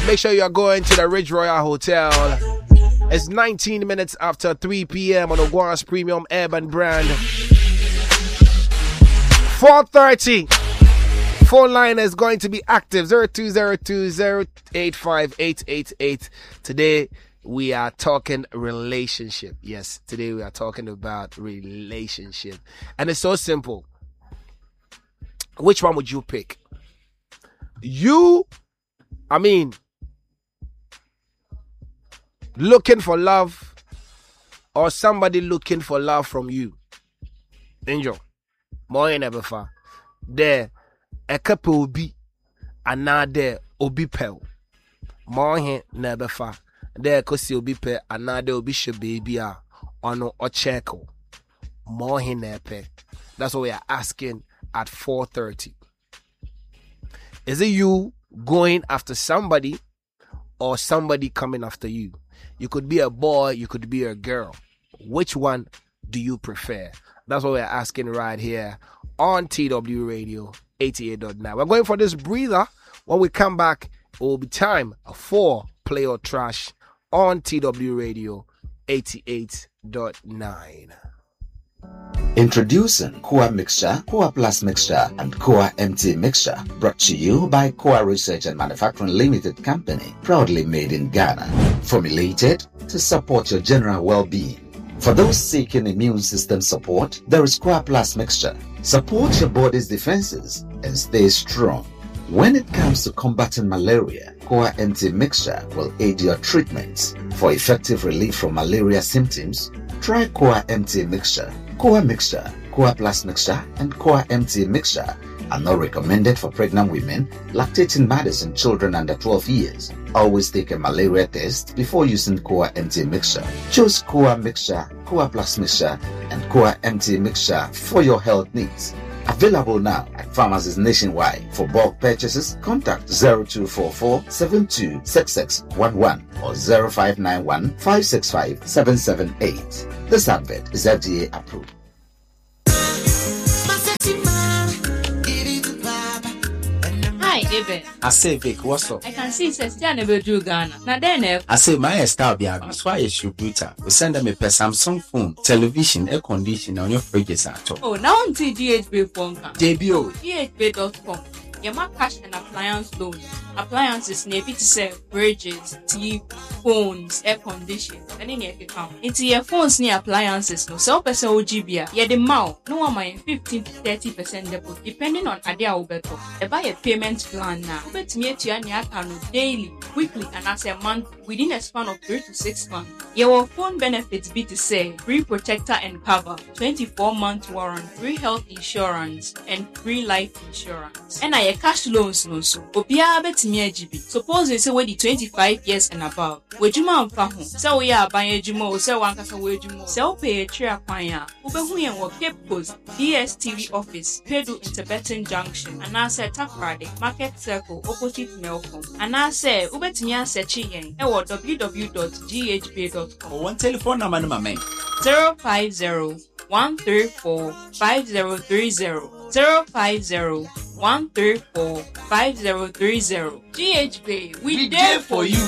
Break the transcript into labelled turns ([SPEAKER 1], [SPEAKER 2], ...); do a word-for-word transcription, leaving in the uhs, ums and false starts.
[SPEAKER 1] Make sure you are going to the Ridge Royal Hotel. It's nineteen minutes after three p.m. on Ogua's Premium Urban Brand. four thirty. Phone line is going to be active. zero two zero two zero eight five eight eight eight. Today we are talking relationship. Yes, today we are talking about relationship. And it's so simple. Which one would you pick? You, I mean, looking for love or somebody looking for love from you? Angel, more than ever far. There, a couple obi, another obi pel. More than never far. There, cause obi pe, another obi should baby ah, or no or checkle. More than never. That's what we are asking at four thirty. Is it you going after somebody or somebody coming after you? You could be a boy, you could be a girl. Which one do you prefer? That's what we're asking right here on T W Radio eighty-eight point nine. We're going for this breather. When we come back, it will be time for Play or Trash on T W Radio eighty-eight point nine.
[SPEAKER 2] Introducing Coa Mixture, Coa Plus Mixture, and Coa M T Mixture, brought to you by Coa Research and Manufacturing Limited Company, proudly made in Ghana. Formulated to support your general well-being. For those seeking immune system support, there is Coa Plus Mixture. Support your body's defenses and stay strong. When it comes to combating malaria, Coa M T Mixture will aid your treatment. For effective relief from malaria symptoms, try Coa M T Mixture. Coa Mixture, Coa Plus Mixture, and Coa M T Mixture are not recommended for pregnant women, lactating mothers, and children under twelve years. Always take a malaria test before using Coa M T Mixture. Choose Coa Mixture, Coa Plus Mixture, and Coa M T Mixture for your health needs. Available now at pharmacies nationwide. For bulk purchases, contact zero two four four seven two six six one one or zero five nine one five six five seven seven eight. This advert is F D A approved.
[SPEAKER 3] Hi, David.
[SPEAKER 4] I say, Vic, what's up?
[SPEAKER 3] I can see says you never do Ghana. Now then,
[SPEAKER 4] I say, my style be that's why you should we send them a Samsung phone, television, air conditioner on your fridges at all.
[SPEAKER 3] Oh, now on T D H B phone.
[SPEAKER 4] J B O.
[SPEAKER 3] D H B dot com. Yama cash and appliance loan. Appliances maybe to sell fridges, T V, phones, air conditioning. And then you can into your phones near appliances. No sell person O G B. Yeah, the mouth. No one my fifteen to thirty percent deposit depending on Adia Obeto. They buy a payment plan now. Bet me to your account daily, weekly, and as a month within a span of three to six months. Your phone benefits be to say free protector and cover, twenty-four month warranty, free health insurance, and free life insurance. And I cash loans no so. Obia bet me a G B. Suppose you say we the twenty-five years and above. Wejuma amfa ho. Say we are buying ejuma o say wan kasa wejuma. Say o pay a tria kwan ya. Obehu yen wo Cape Coast D S T V office, Pedu Interbetten Junction, and I say Takrade Market Circle opposite Melcom. And I say ubetimi asearch yen e wo w w w dot g h b dot com.
[SPEAKER 4] One telephone number no man.
[SPEAKER 3] zero five zero one three four five zero three zero zero five zero one three four five zero three zero. G H B, we,
[SPEAKER 4] We
[SPEAKER 3] there
[SPEAKER 4] there for you.